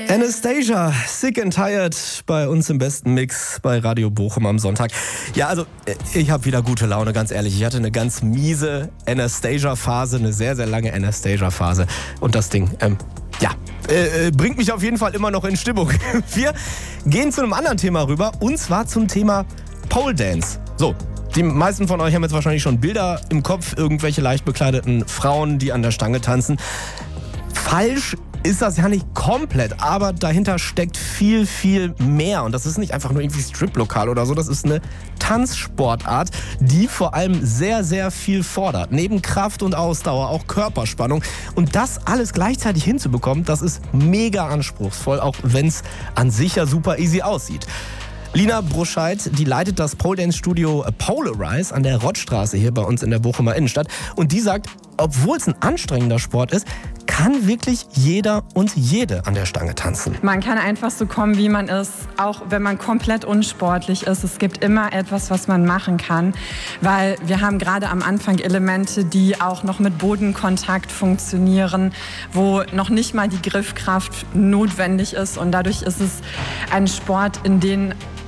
Anastasia, Sick and Tired bei uns im besten Mix bei Radio Bochum am Sonntag. Ja, also ich habe wieder gute Laune, ganz ehrlich. Ich hatte eine ganz miese Anastasia-Phase, eine sehr, sehr lange Anastasia-Phase. Und das Ding, bringt mich auf jeden Fall immer noch in Stimmung. Wir gehen zu einem anderen Thema rüber, und zwar zum Thema Pole Dance. So, die meisten von euch haben jetzt wahrscheinlich schon Bilder im Kopf, irgendwelche leicht bekleideten Frauen, die an der Stange tanzen. Falsch ist das ja nicht komplett, aber dahinter steckt viel, viel mehr. Und das ist nicht einfach nur irgendwie Striplokal oder so, das ist eine Tanzsportart, die vor allem sehr, sehr viel fordert. Neben Kraft und Ausdauer auch Körperspannung. Und das alles gleichzeitig hinzubekommen, das ist mega anspruchsvoll, auch wenn es an sich ja super easy aussieht. Lina Bruscheid, die leitet das Pole-Dance-Studio Polarize an der Rottstraße hier bei uns in der Bochumer Innenstadt. Und die sagt, obwohl es ein anstrengender Sport ist, kann wirklich jeder und jede an der Stange tanzen. Man kann einfach so kommen, wie man ist, auch wenn man komplett unsportlich ist. Es gibt immer etwas, was man machen kann, weil wir haben gerade am Anfang Elemente, die auch noch mit Bodenkontakt funktionieren, wo noch nicht mal die Griffkraft notwendig ist. Und dadurch ist es ein Sport, in den